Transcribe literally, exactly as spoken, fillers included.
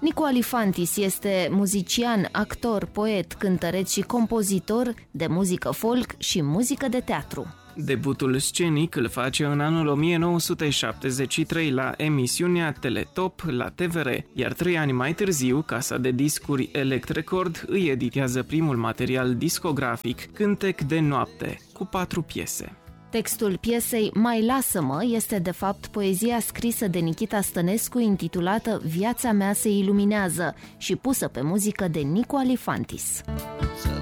Nicu Alifantis este muzician, actor, poet, cântăreț și compozitor de muzică folk și muzică de teatru. Debutul scenic îl face în anul o mie nouă sute șaptezeci și trei la emisiunea Teletop la T V R, iar trei ani mai târziu, casa de discuri Elect Record îi editează primul material discografic, Cântec de noapte, cu patru piese. Textul piesei Mai lasă-mă este de fapt poezia scrisă de Nichita Stănescu intitulată Viața mea se iluminează și pusă pe muzică de Nicu Alifantis.